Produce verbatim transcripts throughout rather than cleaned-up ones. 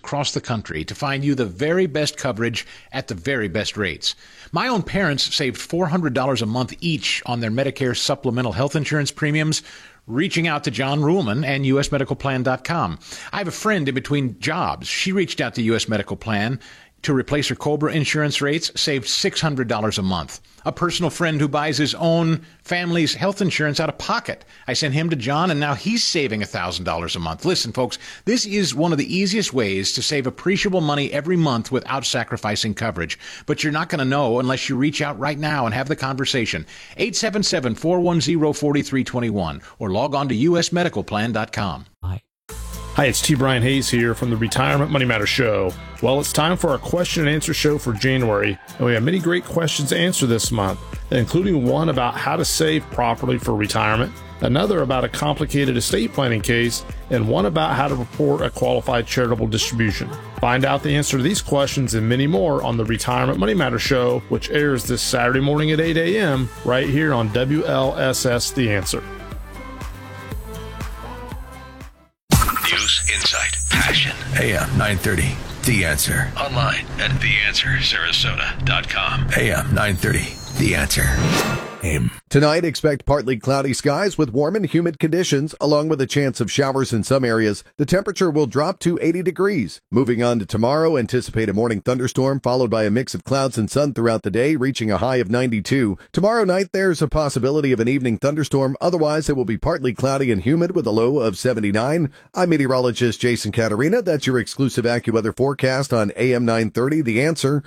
across the country to find you the very best coverage at the very best rates. My own parents saved four hundred dollars a month each on their Medicare supplemental health insurance premiums, reaching out to John Ruhlman and U S medical plan dot com. I have a friend in between jobs. She reached out to U S Medical Plan to replace her COBRA insurance rates, saved six hundred dollars a month. A personal friend who buys his own family's health insurance out of pocket. I sent him to John, and now he's saving one thousand dollars a month. Listen, folks, this is one of the easiest ways to save appreciable money every month without sacrificing coverage. But you're not going to know unless you reach out right now and have the conversation. eight seven seven, four one zero, four three two one or log on to U S medical plan dot com. Hi, it's T. Brian Hayes here from the Retirement Money Matter Show. Well, it's time for our question and answer show for January, and we have many great questions to answer this month, including one about how to save properly for retirement, another about a complicated estate planning case, and one about how to report a qualified charitable distribution. Find out the answer to these questions and many more on the Retirement Money Matter Show, which airs this Saturday morning at eight a.m. right here on W L S S The Answer. News, insight, passion. A M nine thirty, The Answer. Online at the answer sarasota dot com. A M nine thirty, The Answer. Aim. Tonight, expect partly cloudy skies with warm and humid conditions, along with a chance of showers in some areas. The temperature will drop to eighty degrees. Moving on to tomorrow, anticipate a morning thunderstorm followed by a mix of clouds and sun throughout the day, reaching a high of ninety-two. Tomorrow night, there's a possibility of an evening thunderstorm. Otherwise, it will be partly cloudy and humid with a low of seventy-nine. I'm meteorologist Jason Caterina. That's your exclusive AccuWeather forecast on A M nine thirty, The Answer.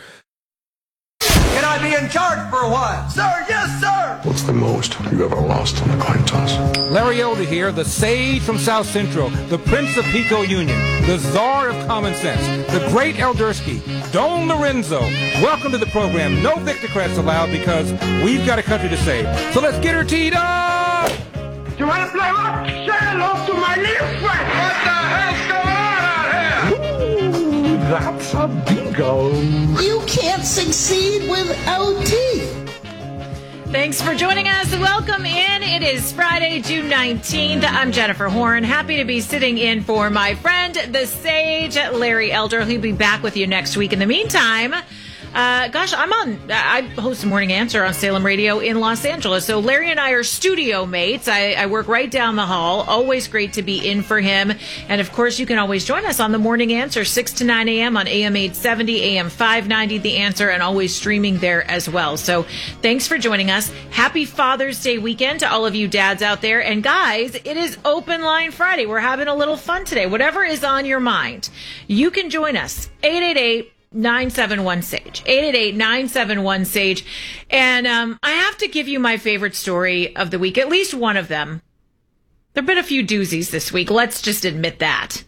Can I be in charge for a while? Sir, yes, sir! What's the most you've ever lost on the coin toss? Larry Elder here, the sage from South Central, the Prince of Pico Union, the czar of common sense, the great Eldersky, Don Lorenzo. Welcome to the program. No Victor Crest allowed because we've got a country to save. So let's get her teed up! You want to play what? Say hello to my little friend! What the hell's going on out here? Ooh, that's a bingo. You can't succeed without teeth. Thanks for joining us. Welcome in. It is Friday, June nineteenth. I'm Jennifer Horn. Happy to be sitting in for my friend, the sage, Larry Elder. He'll be back with you next week. In the meantime, uh, gosh, I'm on, I host Morning Answer on Salem Radio in Los Angeles. So Larry and I are studio mates. I, I work right down the hall. Always great to be in for him. And of course, you can always join us on the Morning Answer, six to nine a.m. on A M eight seventy, A M five ninety, The Answer, and always streaming there as well. So thanks for joining us. Happy Father's Day weekend to all of you dads out there. And guys, it is Open Line Friday. We're having a little fun today. Whatever is on your mind, you can join us. eight eight eight, nine seven one, SAGE. eight eight eight, nine seven one, SAGE. And um, I have to give you my favorite story of the week, at least one of them. There have been a few doozies this week. Let's just admit that.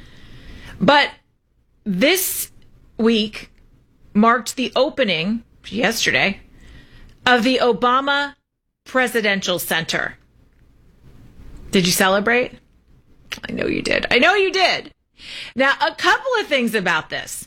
But this week marked the opening, yesterday, of the Obama Presidential Center. Did you celebrate? I know you did. I know you did. Now, a couple of things about this.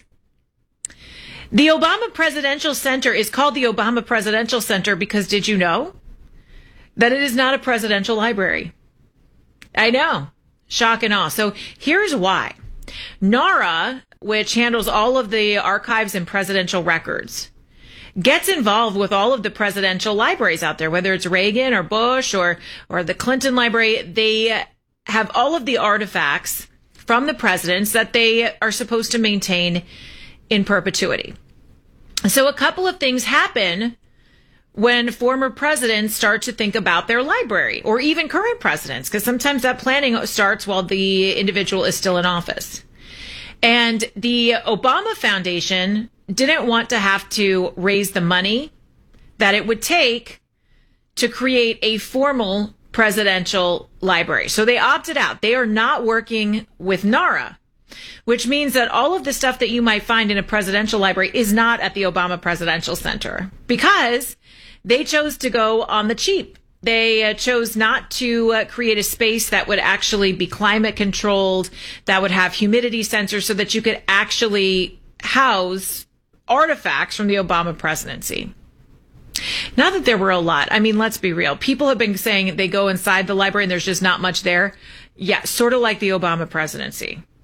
The Obama Presidential Center is called the Obama Presidential Center because did you know that it is not a presidential library? I know. Shock and awe. So here's why. NARA, which handles all of the archives and presidential records, gets involved with all of the presidential libraries out there, whether it's Reagan or Bush or, or the Clinton Library. They have all of the artifacts from the presidents that they are supposed to maintain in perpetuity. So a couple of things happen when former presidents start to think about their library, or even current presidents, because sometimes that planning starts while the individual is still in office. And the Obama Foundation didn't want to have to raise the money that it would take to create a formal presidential library. So they opted out. They are not working with NARA, which means that all of the stuff that you might find in a presidential library is not at the Obama Presidential Center because they chose to go on the cheap. They uh, chose not to uh, create a space that would actually be climate controlled, that would have humidity sensors so that you could actually house artifacts from the Obama presidency. Not that there were a lot. I mean, let's be real. People have been saying they go inside the library and there's just not much there. Yeah, sort of like the Obama presidency.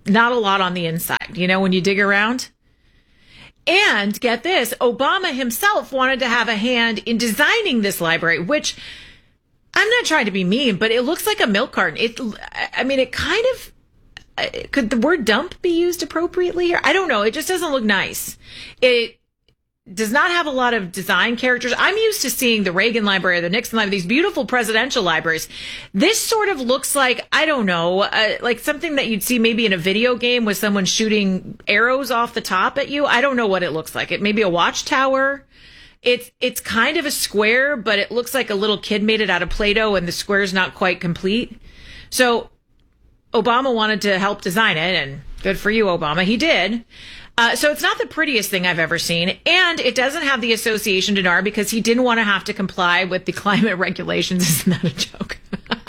not a lot on the inside, you know, when you dig around. And get this, Obama himself wanted to have a hand in designing this library, which I'm not trying to be mean, but it looks like a milk carton. It, I mean, it kind of, could the word dump be used appropriately here? I don't know. It just doesn't look nice. It does not have a lot of design characters. I'm used to seeing the Reagan Library, the Nixon Library, these beautiful presidential libraries. This sort of looks like, I don't know, uh, like something that you'd see maybe in a video game with someone shooting arrows off the top at you. I don't know what it looks like. It may be a watchtower. It's, it's kind of a square, but it looks like a little kid made it out of Play-Doh and the square's not quite complete. So Obama wanted to help design it, and good for you, Obama. He did. Uh, so it's not the prettiest thing I've ever seen, and it doesn't have the association to N A R because he didn't want to have to comply with the climate regulations. Isn't that a joke?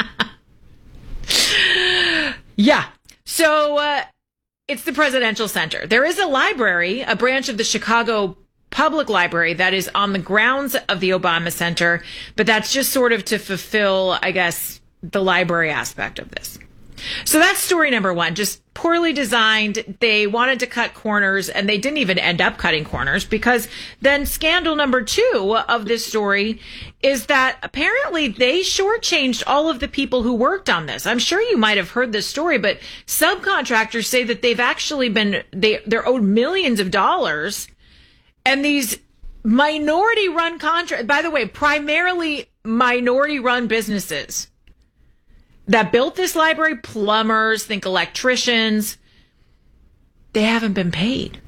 Yeah. So uh, it's the Presidential Center. There is a library, a branch of the Chicago Public Library that is on the grounds of the Obama Center, but that's just sort of to fulfill, I guess, the library aspect of this. So that's story number one, just poorly designed. They wanted to cut corners, and they didn't even end up cutting corners, because then scandal number two of this story is that apparently they shortchanged all of the people who worked on this. I'm sure you might have heard this story, but subcontractors say that they've actually been, they, they're owed millions of dollars, and these minority-run contract, by the way, primarily minority-run businesses that built this library, plumbers, think electricians, they haven't been paid.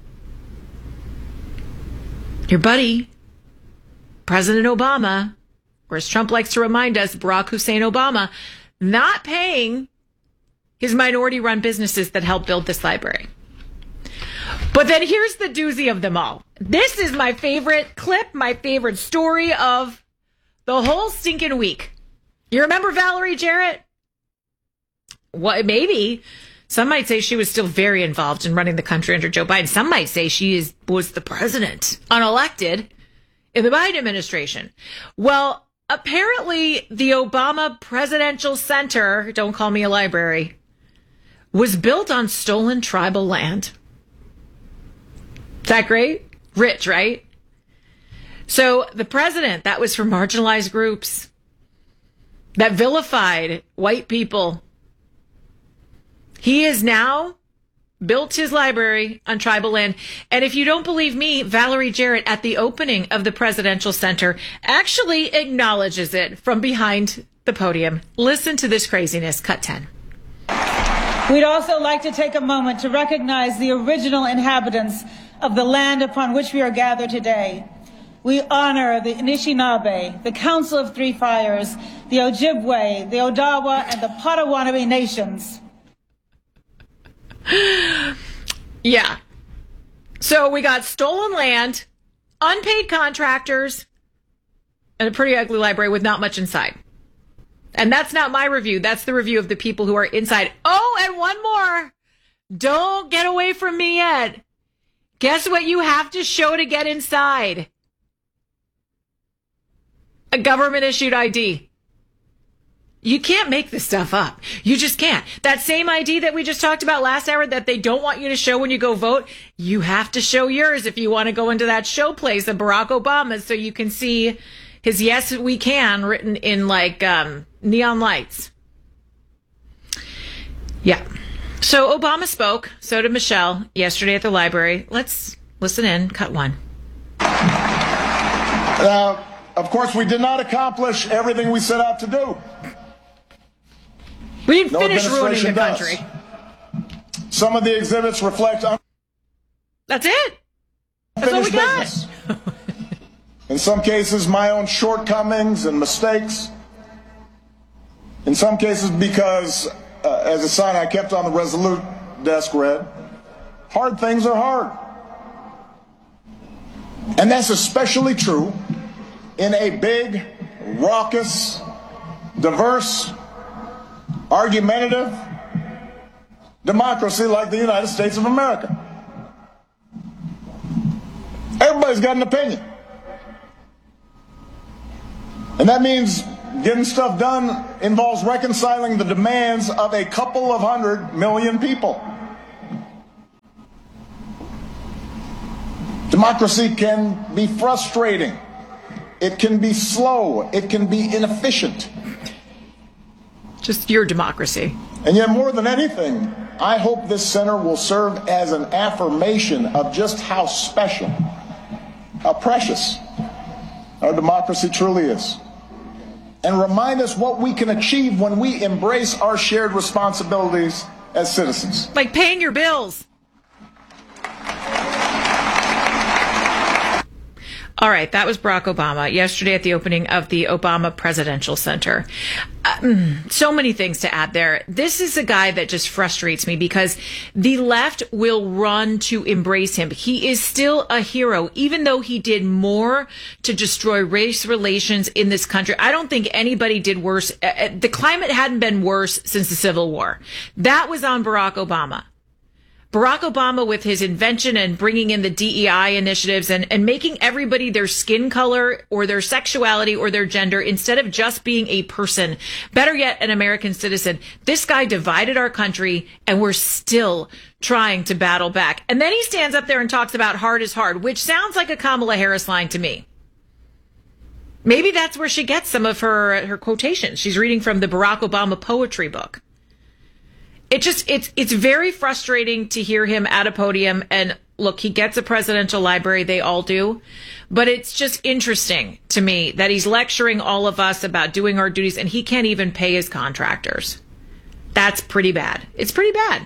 Your buddy, President Obama, or as Trump likes to remind us, Barack Hussein Obama, not paying his minority-run businesses that helped build this library. But then here's the doozy of them all. This is my favorite clip, my favorite story of the whole stinking week. You remember Valerie Jarrett? What, maybe. Some might say she was still very involved in running the country under Joe Biden. Some might say she is, was the president, unelected, in the Biden administration. Well, apparently the Obama Presidential Center, don't call me a library, was built on stolen tribal land. Is that great? Rich, right? So the president, that was for marginalized groups that vilified white people. He has now built his library on tribal land. And if you don't believe me, Valerie Jarrett at the opening of the Presidential Center actually acknowledges it from behind the podium. Listen to this craziness. Cut ten. We'd also like to take a moment to recognize the original inhabitants of the land upon which we are gathered today. We honor the Anishinaabe, the Council of Three Fires, the Ojibwe, the Odawa, and the Potawatomi nations. Yeah. So we got stolen land, unpaid contractors, and a pretty ugly library with not much inside. And that's not my review. That's the review of the people who are inside. Oh, and one more. Don't get away from me yet. Guess what you have to show to get inside? A government-issued I D. You can't make this stuff up. You just can't. That same I D that we just talked about last hour that they don't want you to show when you go vote, you have to show yours if you want to go into that show place of Barack Obama so you can see his "Yes, we can" written in like um, neon lights. Yeah. So Obama spoke. So did Michelle yesterday at the library. Let's listen in. Cut one. Uh, of course, we did not accomplish everything we set out to do. We didn't no finish ruining the country. Does. Some of the exhibits reflect... Un- That's it. That's all we got. In some cases, my own shortcomings and mistakes. In some cases, because, uh, as a sign I kept on the Resolute desk read, hard things are hard. And that's especially true in a big, raucous, diverse, argumentative democracy like the United States of America. Everybody's got an opinion. And that means getting stuff done involves reconciling the demands of a couple of hundred million people. Democracy can be frustrating. It can be slow. It can be inefficient. Just your democracy. And yet, more than anything, I hope this center will serve as an affirmation of just how special, how precious our democracy truly is, and remind us what we can achieve when we embrace our shared responsibilities as citizens. Like paying your bills. All right, that was Barack Obama yesterday at the opening of the Obama Presidential Center. Uh, so many things to add there. This is a guy that just frustrates me because the left will run to embrace him. He is still a hero, even though he did more to destroy race relations in this country. I don't think anybody did worse. Uh, the climate hadn't been worse since the Civil War. That was on Barack Obama. Barack Obama, with his invention and bringing in the D E I initiatives and, and making everybody their skin color or their sexuality or their gender instead of just being a person, better yet, an American citizen. This guy divided our country and we're still trying to battle back. And then he stands up there and talks about hard is hard, which sounds like a Kamala Harris line to me. Maybe that's where she gets some of her, her quotations. She's reading from the Barack Obama poetry book. It just, it's, it's very frustrating to hear him at a podium. And look, he gets a presidential library. They all do. But it's just interesting to me that he's lecturing all of us about doing our duties and he can't even pay his contractors. That's pretty bad. It's pretty bad.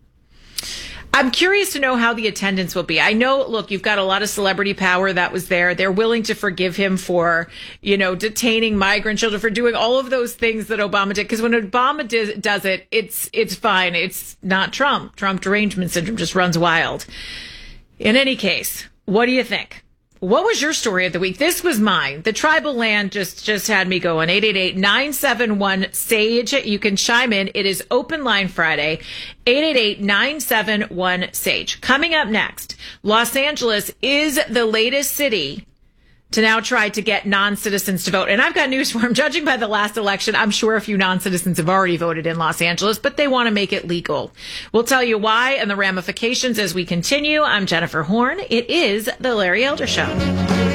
I'm curious to know how the attendance will be. I know, look, you've got a lot of celebrity power that was there. They're willing to forgive him for, you know, detaining migrant children, for doing all of those things that Obama did. Because when Obama did, does it, it's it's fine. It's not Trump. Trump derangement syndrome just runs wild. In any case, what do you think? What was your story of the week? This was mine. The tribal land just, just had me going. eight eight eight, nine seven one, S A G E. You can chime in. It is Open Line Friday. eight eight eight, nine seven one, S A G E. Coming up next, Los Angeles is the latest city to now try to get non-citizens to vote. And I've got news for them. Judging by the last election, I'm sure a few non-citizens have already voted in Los Angeles, but they want to make it legal. We'll tell you why and the ramifications as we continue. I'm Jennifer Horn. It is The Larry Elder Show.